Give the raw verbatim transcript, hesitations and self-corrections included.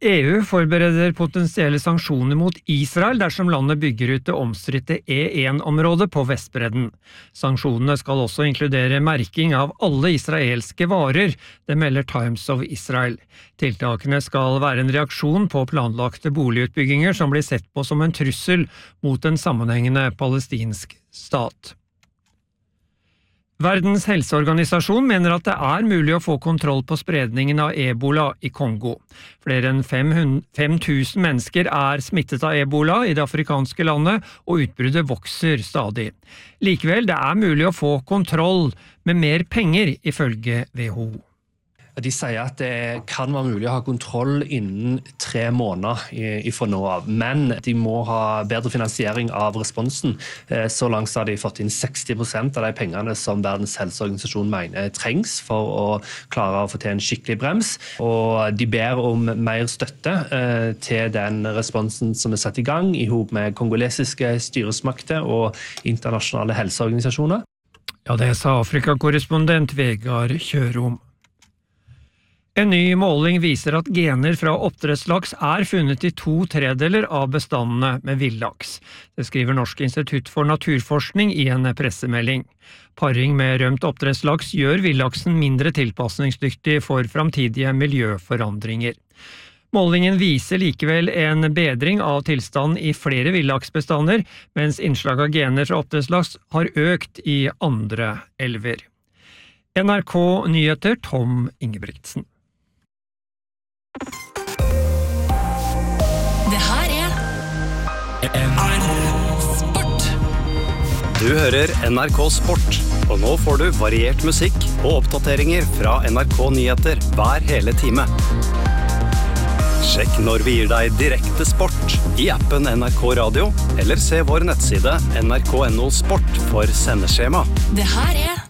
E U forbereder potensielle sanksjoner mot Israel dersom landet bygger ut det omstridte E en-området på Vestbredden. Sanksjonene skal også inkludere merking av alle israelske varer, det melder Times of Israel. Tiltakene skal være en reaksjon på planlagte boligutbygginger som blir sett på som en trussel mot en sammenhengende palestinsk stat. Verdens helseorganisasjon mener at det er mulig å få kontroll på spredningen av ebola i Kongo. Flere enn fem tusen mennesker er smittet av ebola i det afrikanske landet, og utbruddet vokser stadig. Likevel, det er mulig å få kontroll med mer penger, ifølge W H O. De sier at det kan være mulig å ha kontroll innen tre måneder fra nå av, men de må ha bedre finansiering av responsen. Så langt har de fått inn seksti prosent av de pengene som Verdens helseorganisasjon mener trengs for å klare å få til en skikkelig brems, og de ber om mer støtte til den responsen som er satt i gang i hop med kongolesiske styresmakter og internasjonale helseorganisasjoner. Ja, det sa Afrika-korrespondent Vegard Kjørom. En ny måling viser at gener fra oppdrettslaks er funnet i to tredeler av bestandene med villaks. Det skriver Norsk institutt for naturforskning i en pressemelding. Paring med rømt oppdrettslaks gjør villaksen mindre tilpasningsdyktig for framtidige miljøforandringer. Målingen viser likevel en bedring av tilstanden i flere villaksbestander, mens innslag av gener fra oppdrettslaks har økt i andre elver. N R K Nyheter, Tom Ingebrigtsen. Det her er N R K Sport. Du hører N R K Sport, og nå får du variert musikk og oppdateringer fra N R K Nyheter hver hele time. Sjekk når vi gir deg direkte sport i appen N R K Radio, eller se vår nettside N R K punktum N O Sport for sendeskjema. Det her er